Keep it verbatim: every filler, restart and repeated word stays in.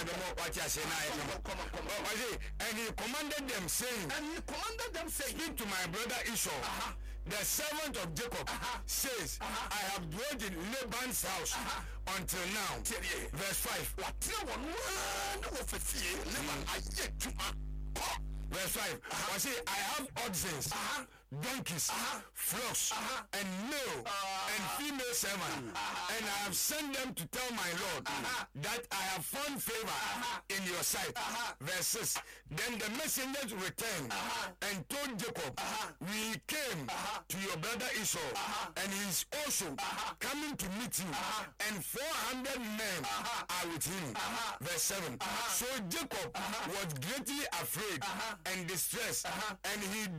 what you say now? Come on, come on. And he commanded them, saying, And he commanded them, saying, Speak to my brother Esau. Uh-huh. The servant of Jacob uh-huh. says, uh-huh. I have dwelt in Laban's house uh-huh. until now. Verse five. Verse five. Uh-huh. I say, I have oxen, uh-huh. donkeys, uh-huh. flocks, uh-huh. and male uh-huh. and female servants, uh-huh. and I have sent them to tell my Lord uh-huh. that I have found favor uh-huh. in your sight. Uh-huh. Verse six. Then the messengers returned uh-huh. and told Jacob, uh-huh. we came uh-huh. to your brother Esau, uh-huh. and he is also uh-huh. coming to meet you, uh-huh. and four hundred men uh-huh. are with him. Uh-huh. Verse seven. Uh-huh. So Jacob uh-huh. was greatly afraid uh-huh. and distressed, uh-huh. and he